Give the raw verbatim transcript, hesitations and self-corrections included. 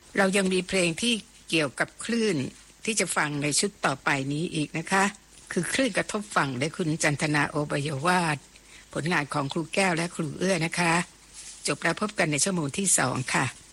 เรายังมีเพลงที่เกี่ยวกับคลื่นที่จะฟังในชุดต่อไปนี้อีกนะคะคือคลื่นกระทบฝั่งโดยคุณจันทนาโอบายวาทผลงานของครูแก้วและครูเอื้อนะคะจบแล้วพบกันในชั่วโมงที่สองค่ะ